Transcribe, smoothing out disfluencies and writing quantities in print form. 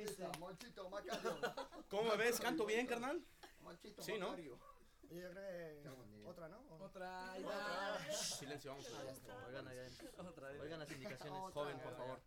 dice. Monchito Macario. ¿Cómo me ves? ¿Canto bien, carnal? Monchito Sí, ¿no? Macario. Yo creo que otra, ¿no? Otra. Silencio, vamos. Oigan, Otra vez. oigan las indicaciones. Otra, Joven, por favor.